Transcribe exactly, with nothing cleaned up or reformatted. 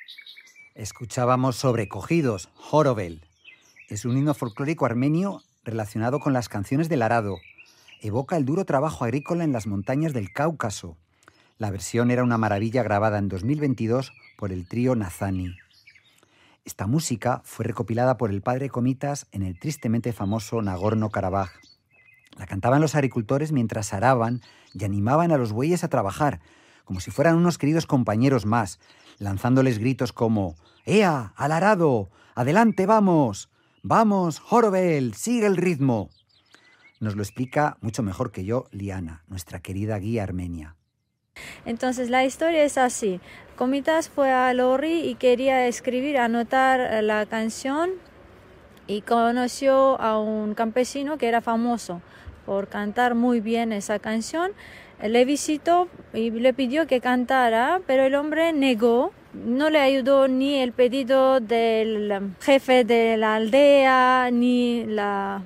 Escuchábamos Sobrecogidos, Jorovel. Es un himno folclórico armenio relacionado con las canciones del arado. Evoca el duro trabajo agrícola en las montañas del Cáucaso. La versión era una maravilla grabada en dos mil veintidós por el trío Nazani. Esta música fue recopilada por el padre Komitas en el tristemente famoso Nagorno-Karabaj. La cantaban los agricultores mientras araban y animaban a los bueyes a trabajar, como si fueran unos queridos compañeros más, lanzándoles gritos como «¡Ea, al arado! ¡Adelante, vamos! ¡Vamos, Jorovel! ¡Sigue el ritmo!». Nos lo explica mucho mejor que yo Liana, nuestra querida guía armenia. Entonces la historia es así. Komitas fue a Lorri y quería escribir, anotar la canción, y conoció a un campesino que era famoso por cantar muy bien esa canción. Le visitó y le pidió que cantara, pero el hombre negó. No le ayudó ni el pedido del jefe de la aldea, ni la